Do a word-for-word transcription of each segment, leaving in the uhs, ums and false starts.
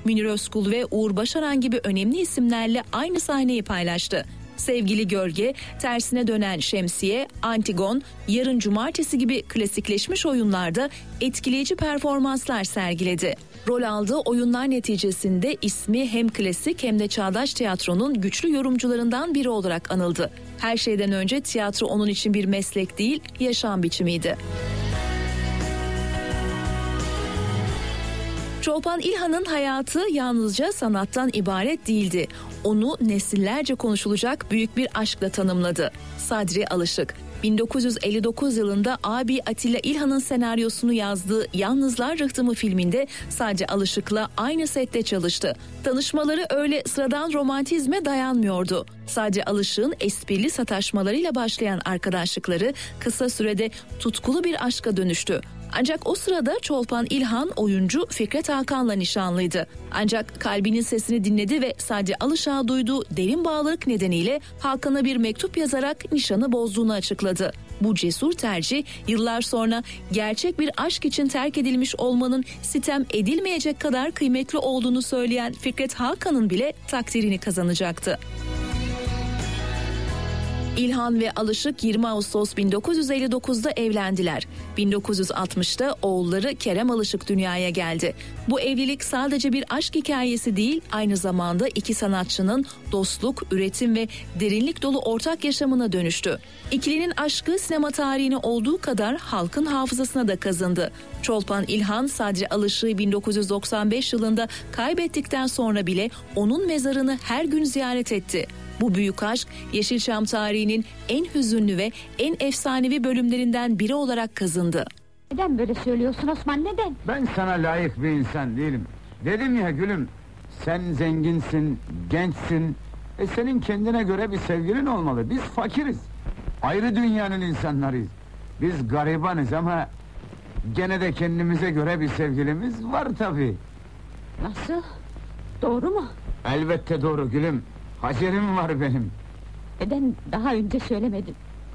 Münir Özkul ve Uğur Başaran gibi önemli isimlerle aynı sahneyi paylaştı. Sevgili Gölge, Tersine Dönen Şemsiye, Antigon, Yarın Cumartesi gibi klasikleşmiş oyunlarda etkileyici performanslar sergiledi. Rol aldığı oyunlar neticesinde ismi hem klasik hem de çağdaş tiyatronun güçlü yorumcularından biri olarak anıldı. Her şeyden önce tiyatro onun için bir meslek değil, yaşam biçimiydi. Çolpan İlhan'ın hayatı yalnızca sanattan ibaret değildi. Onu nesillerce konuşulacak büyük bir aşkla tanımladı. Sadri Alışık, bin dokuz yüz elli dokuz yılında abi Atilla İlhan'ın senaryosunu yazdığı Yalnızlar Rıhtımı filminde Sadri Alışık'la aynı sette çalıştı. Tanışmaları öyle sıradan romantizme dayanmıyordu. Sadri Alışık'ın esprili sataşmalarıyla başlayan arkadaşlıkları kısa sürede tutkulu bir aşka dönüştü. Ancak o sırada Çolpan İlhan oyuncu Fikret Hakan'la nişanlıydı. Ancak kalbinin sesini dinledi ve Sadri Alışık'a duyduğu derin bağlılık nedeniyle Hakan'a bir mektup yazarak nişanı bozduğunu açıkladı. Bu cesur tercih yıllar sonra gerçek bir aşk için terk edilmiş olmanın sitem edilmeyecek kadar kıymetli olduğunu söyleyen Fikret Hakan'ın bile takdirini kazanacaktı. İlhan ve Alışık yirmi Ağustos bin dokuz yüz elli dokuzda evlendiler. bin dokuz yüz altmışta oğulları Kerem Alışık dünyaya geldi. Bu evlilik sadece bir aşk hikayesi değil, aynı zamanda iki sanatçının dostluk, üretim ve derinlik dolu ortak yaşamına dönüştü. İkilinin aşkı sinema tarihine olduğu kadar halkın hafızasına da kazındı. Çolpan İlhan, Sadri Alışık'ı bin dokuz yüz doksan beş yılında kaybettikten sonra bile onun mezarını her gün ziyaret etti. Bu büyük aşk Yeşilçam tarihinin en hüzünlü ve en efsanevi bölümlerinden biri olarak kazındı. Neden böyle söylüyorsun Osman, neden? Ben sana layık bir insan değilim. Dedim ya gülüm, sen zenginsin, gençsin. E senin kendine göre bir sevgilin olmalı. Biz fakiriz. Ayrı dünyanın insanlarıyız. Biz garibanız ama gene de kendimize göre bir sevgilimiz var tabii. Nasıl? Doğru mu? Elbette doğru gülüm. Hacerim var benim. Neden daha önce söylemedin?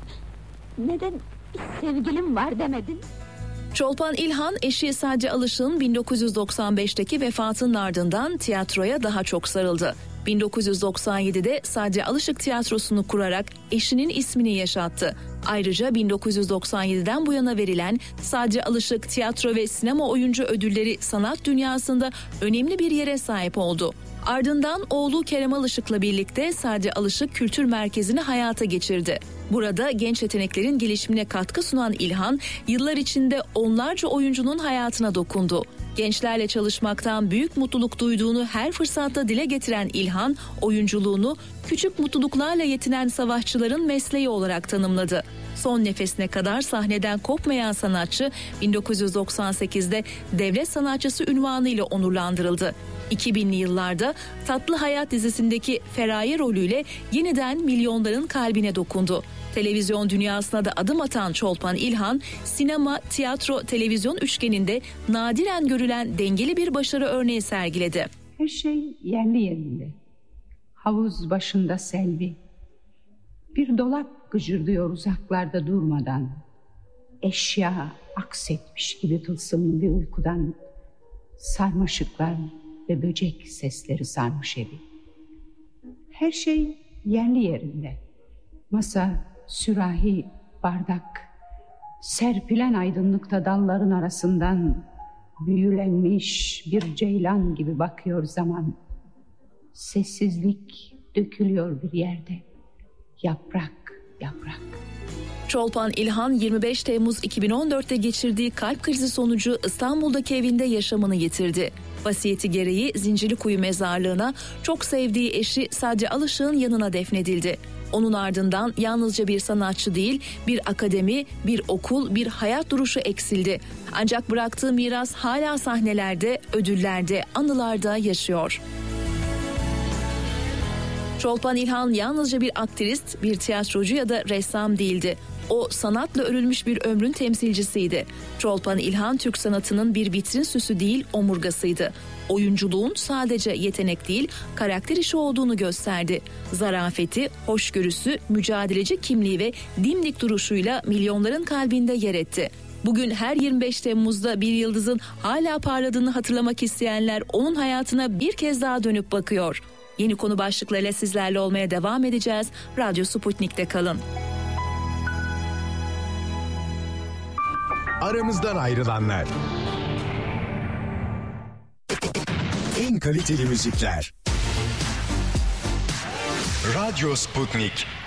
Neden bir sevgilim var demedin? Çolpan İlhan, eşi Sadri Alışık'ın bin dokuz yüz doksan beşteki vefatının ardından tiyatroya daha çok sarıldı. bin dokuz yüz doksan yedide Sadri Alışık Tiyatrosu'nu kurarak eşinin ismini yaşattı. Ayrıca bin dokuz yüz doksan yediden bu yana verilen Sadri Alışık Tiyatro ve Sinema Oyuncu Ödülleri sanat dünyasında önemli bir yere sahip oldu. Ardından oğlu Kerem Alışık'la birlikte Sadri Alışık Kültür Merkezi'ni hayata geçirdi. Burada genç yeteneklerin gelişimine katkı sunan İlhan, yıllar içinde onlarca oyuncunun hayatına dokundu. Gençlerle çalışmaktan büyük mutluluk duyduğunu her fırsatta dile getiren İlhan, oyunculuğunu küçük mutluluklarla yetinen savaşçıların mesleği olarak tanımladı. Son nefesine kadar sahneden kopmayan sanatçı bin dokuz yüz doksan sekizde devlet sanatçısı unvanıyla onurlandırıldı. iki binli yıllarda Tatlı Hayat dizisindeki Feraye rolüyle yeniden milyonların kalbine dokundu. Televizyon dünyasına da adım atan Çolpan İlhan, sinema, tiyatro, televizyon üçgeninde nadiren görülen dengeli bir başarı örneği sergiledi. Her şey yerli yerinde. Havuz başında Selvi. Bir dolap gıcırdıyor uzaklarda durmadan. Eşya aksetmiş gibi tılsımlı bir uykudan. Sarmaşıklar ve böcek sesleri sarmış evi. Her şey yerli yerinde. Masa, sürahi, bardak. Serpilen aydınlıkta dalların arasından büyülenmiş bir ceylan gibi bakıyor zaman. Sessizlik dökülüyor bir yerde. Yaprak, yaprak. Çolpan İlhan yirmi beş Temmuz iki bin on dörtte geçirdiği kalp krizi sonucu İstanbul'daki evinde yaşamını yitirdi. Vasiyeti gereği Zincirlikuyu mezarlığına çok sevdiği eşi Sadri Alışık'ın yanına defnedildi. Onun ardından yalnızca bir sanatçı değil, bir akademi, bir okul, bir hayat duruşu eksildi. Ancak bıraktığı miras hala sahnelerde, ödüllerde, anılarda yaşıyor. Çolpan İlhan yalnızca bir aktrist, bir tiyatrocu ya da ressam değildi. O sanatla örülmüş bir ömrün temsilcisiydi. Çolpan İlhan Türk sanatının bir vitrin süsü değil, omurgasıydı. Oyunculuğun sadece yetenek değil, karakter işi olduğunu gösterdi. Zarafeti, hoşgörüsü, mücadeleci kimliği ve dimdik duruşuyla milyonların kalbinde yer etti. Bugün her yirmi beş Temmuz'da bir yıldızın hala parladığını hatırlamak isteyenler onun hayatına bir kez daha dönüp bakıyor. Yeni konu başlıklarıyla sizlerle olmaya devam edeceğiz. Radyo Sputnik'te kalın. Aramızdan ayrılanlar. En kaliteli müzikler. Radyo Sputnik.